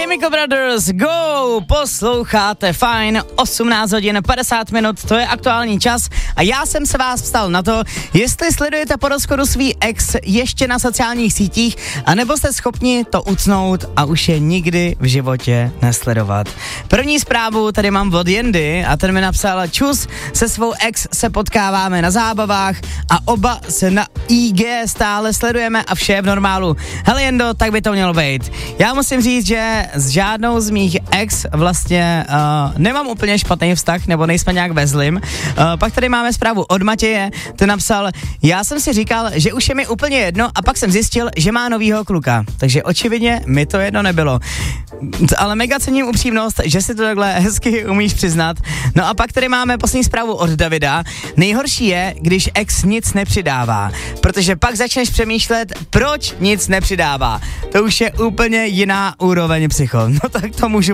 Chemical Brothers, go! Posloucháte fajn, 18 hodin 50 minut, to je aktuální čas a já jsem se vás ptal na to, jestli sledujete po rozchodu svý ex ještě na sociálních sítích, anebo jste schopni to ucnout a už je nikdy v životě nesledovat. První zprávu tady mám od Jendy a ten mi napsal: čus, se svou ex se potkáváme na zábavách a oba se na IG stále sledujeme a vše je v normálu. Hele Jendo, tak by to mělo být. Já musím říct, že s žádnou z mých ex vlastně nemám úplně špatný vztah, nebo nejsme nějak ve zlým. Pak tady máme zprávu od Matěje, ten napsal: já jsem si říkal, že už je mi úplně jedno a pak jsem zjistil, že má novýho kluka. Takže očividně mi to jedno nebylo. Ale mega cením upřímnost, že si to takhle hezky umíš přiznat. No a pak tady máme poslední zprávu od Davida. Nejhorší je, když ex nic nepřidává, protože pak začneš přemýšlet, proč nic nepřidává. To už je úplně jiná úroveň psycho. No tak to můžu